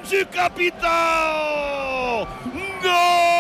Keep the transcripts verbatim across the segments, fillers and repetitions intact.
en su capital. ¡Gol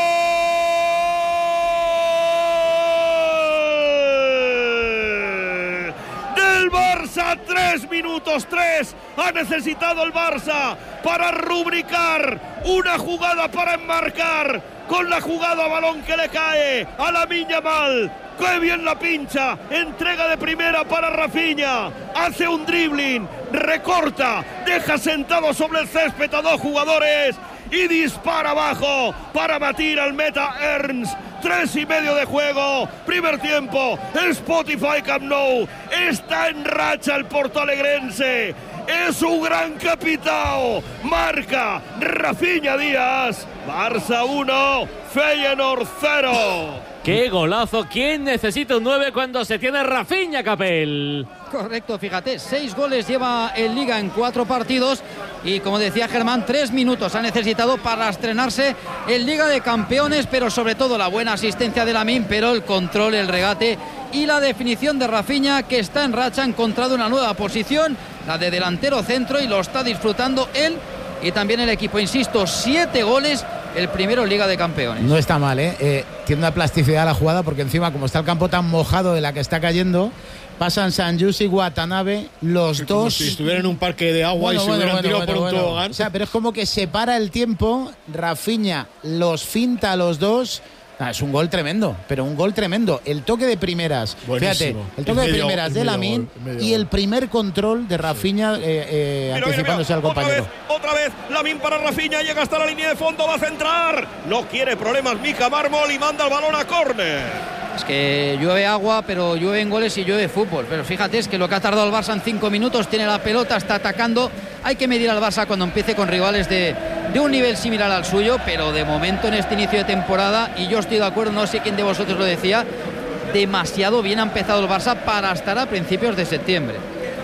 del Barça! Tres minutos, tres ha necesitado el Barça para rubricar una jugada para enmarcar con la jugada a balón que le cae a Lamine Yamal. ¡Qué bien la pincha! Entrega de primera para Rafinha. Hace un dribbling, recorta, deja sentado sobre el césped a dos jugadores y dispara abajo para batir al meta Ernst. Tres y medio de juego, primer tiempo. Spotify Camp Nou. Está en racha el portoalegrense. Es su gran capitán. Marca Rafinha Díaz. Barça uno, Feyenoord cero. ¡Qué golazo! ¿Quién necesita un nueve cuando se tiene Rafinha, Capel? Correcto, fíjate, seis goles lleva en Liga en cuatro partidos y, como decía Germán, tres minutos ha necesitado para estrenarse en Liga de Campeones, pero sobre todo la buena asistencia de Lamine, pero el control, el regate y la definición de Rafinha, que está en racha, ha encontrado una nueva posición, la de delantero centro, y lo está disfrutando él y también el equipo. Insisto, siete goles, el primero en Liga de Campeones. No está mal, ¿eh? Eh, tiene una plasticidad la jugada, porque encima, como está el campo tan mojado de la que está cayendo, pasan Sanjus y Watanabe, los sí, dos. Como si estuvieran en un parque de agua, bueno, y se bueno, hubieran bueno, tirado bueno, por un bueno. tobogán. O sea, pero es como que se para el tiempo, Rafinha los finta a los dos. Ah, es un gol tremendo, pero un gol tremendo. El toque de primeras, buenísimo. Fíjate, el toque medio, de primeras de Lamine y el primer control de Rafinha, sí. eh, eh, mira, anticipándose mira, mira. al compañero. Otra vez, otra vez, Lamine para Rafinha, llega hasta la línea de fondo, va a centrar. No quiere problemas Mika Mármol y manda el balón a córner. Es que llueve agua, pero llueve en goles y llueve fútbol. Pero fíjate, es que lo que ha tardado el Barça en cinco minutos, tiene la pelota, está atacando. Hay que medir al Barça cuando empiece con rivales de, de un nivel similar al suyo, pero de momento en este inicio de temporada, y yo estoy de acuerdo, no sé quién de vosotros lo decía, demasiado bien ha empezado el Barça para estar a principios de septiembre.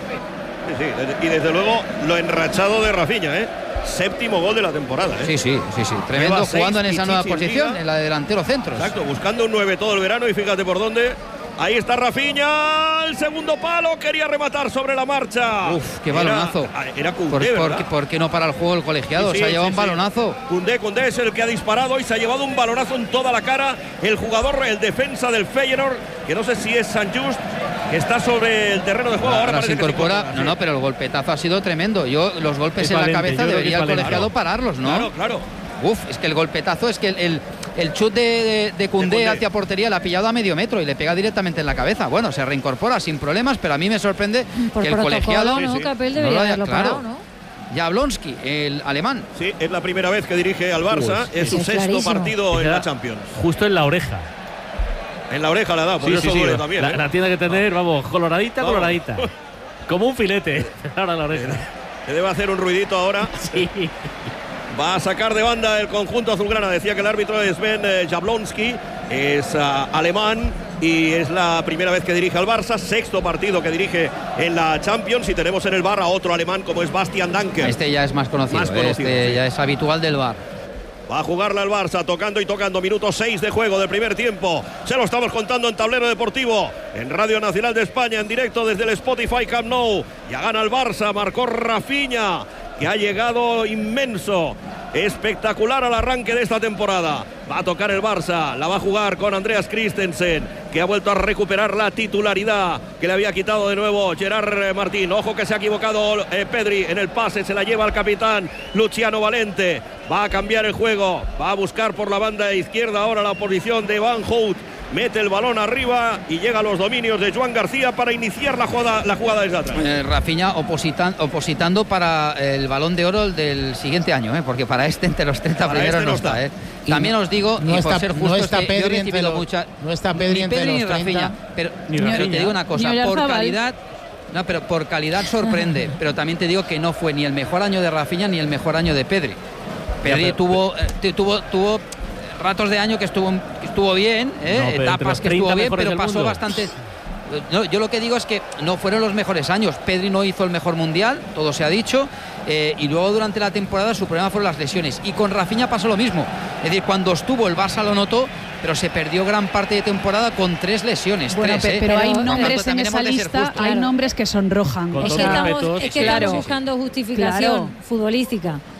Sí, sí, y desde luego lo enrachado de Rafinha, ¿eh? Séptimo gol de la temporada, ¿eh? Sí, sí, sí, sí. Tremendo, jugando en esa nueva posición, en la de delantero centro. Exacto, buscando un nueve todo el verano, y fíjate por dónde. Ahí está Rafinha, el segundo palo, quería rematar sobre la marcha. Uf, qué balonazo. Era, era Koundé, ¿Por, por, ¿Por qué no para el juego el colegiado? Sí, sí, se ha llevado sí, un balonazo. Sí. Koundé, Koundé es el que ha disparado y se ha llevado un balonazo en toda la cara. El jugador, el defensa del Feyenoord, que no sé si es Sanjus, que está sobre el terreno de juego. Ahora, ahora parece se incorpora. Que se incorpora. No, no, pero el golpetazo ha sido tremendo. Yo, los golpes es en valente, la cabeza debería el colegiado claro. pararlos, ¿no? Claro, claro. Uf, es que el golpetazo, es que el, el, el chut de, de, de Koundé hacia portería le ha pillado a medio metro y le pega directamente en la cabeza. Bueno, se reincorpora sin problemas, pero a mí me sorprende por que el colegiado no, sí, sí. Capel debería no haberlo claro. parado, ¿no? Jablonski, el alemán. Sí, es la primera vez que dirige al Barça. Uy, es su es sexto clarísimo. partido en la Champions. Justo en la oreja. En la oreja la da, por sí, eso sí, duele sí, también. La, ¿eh? la tiene que tener, vamos, coloradita, vamos. coloradita. Como un filete. Ahora la oreja. Que debe hacer un ruidito ahora. Sí. Va a sacar de banda el conjunto azulgrana. Decía que el árbitro es Ben eh, Jablonski, es uh, alemán y es la primera vez que dirige al Barça, sexto partido que dirige en la Champions, y tenemos en el V A R a otro alemán como es Bastian Danke. Este ya es más conocido, más conocido este sí. ya es habitual del V A R. Va a jugarla el Barça, tocando y tocando. Minuto seis de juego del primer tiempo. Se lo estamos contando en Tablero Deportivo, en Radio Nacional de España, en directo desde el Spotify Camp Nou. Ya gana el Barça, marcó Rafinha, que ha llegado inmenso, espectacular al arranque de esta temporada. Va a tocar el Barça, la va a jugar con Andreas Christensen, que ha vuelto a recuperar la titularidad que le había quitado de nuevo Gerard Martín. Ojo que se ha equivocado eh, Pedri en el pase, se la lleva al capitán Luciano Valente. Va a cambiar el juego, va a buscar por la banda izquierda ahora la posición de Van Hout. Mete el balón arriba y llega a los dominios de Joan García para iniciar la jugada, la jugada desde atrás. Eh, Rafinha opositan, opositando para el Balón de Oro del siguiente año, ¿eh? Porque para este entre los treinta para primeros este no está. está ¿eh? También os digo, no y está, por ser justo, no está es que Pedri yo he recibido mucha, no está Pedri ni Pedri ni los Rafinha, pero, ni pero Rafinha. te digo una cosa, ni por calidad, no, pero por calidad sorprende, pero también te digo que no fue ni el mejor año de Rafinha ni el mejor año de Pedri. Pedri ya, pero, tuvo, eh, tuvo, tuvo ratos de año que estuvo, que estuvo bien, ¿eh? no, etapas que estuvo bien, pero pasó bastante. No, yo lo que digo es que no fueron los mejores años. Pedri no hizo el mejor mundial, todo se ha dicho, eh, y luego durante la temporada su problema fueron las lesiones. Y con Rafinha pasó lo mismo. Es decir, cuando estuvo el Barça lo notó, pero se perdió gran parte de temporada con tres lesiones. Bueno, tres, pero, ¿eh? pero hay nombres en esa lista, hay nombres que sonrojan. Con es todos que los estamos, respetos, es que claro, estamos buscando justificación claro. futbolística.